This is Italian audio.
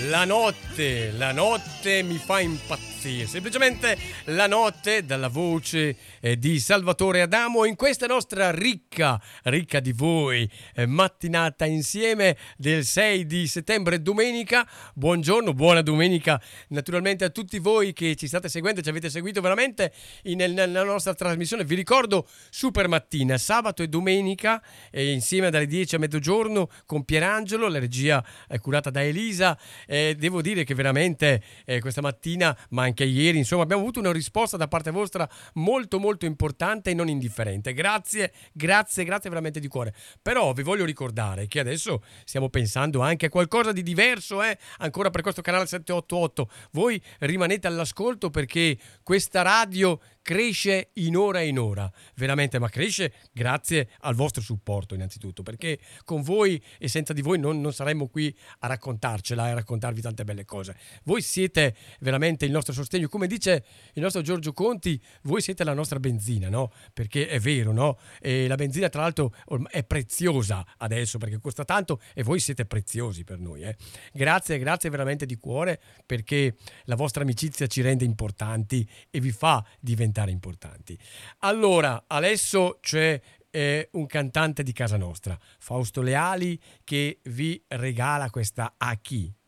La notte mi fa impazzire, semplicemente la notte, dalla voce di Salvatore Adamo, in questa nostra ricca di voi mattinata insieme del 6 di settembre, domenica. Buongiorno, buona domenica naturalmente a tutti voi che ci state seguendo, ci avete seguito veramente nella nostra trasmissione. Vi ricordo Super Mattina, sabato e domenica, insieme dalle 10 a mezzogiorno con Pierangelo, la regia è curata da Elisa. Devo dire che veramente questa mattina, ma anche ieri, insomma, abbiamo avuto una risposta da parte vostra molto molto importante e non indifferente. Grazie veramente di cuore. Però vi voglio ricordare che adesso stiamo pensando anche a qualcosa di diverso, ancora per questo canale 788. Voi rimanete all'ascolto perché questa radio cresce in ora, veramente, ma cresce grazie al vostro supporto innanzitutto, perché con voi e senza di voi non saremmo qui a raccontarcela e a raccontarvi tante belle cose. Voi siete veramente il nostro sostegno, come dice il nostro Giorgio Conti, voi siete la nostra benzina, no? Perché è vero, no? E la benzina tra l'altro è preziosa adesso perché costa tanto e voi siete preziosi per noi, Grazie veramente di cuore, perché la vostra amicizia ci rende importanti e vi fa diventare importanti. Allora, adesso c'è un cantante di casa nostra, Fausto Leali, che vi regala questa A chi?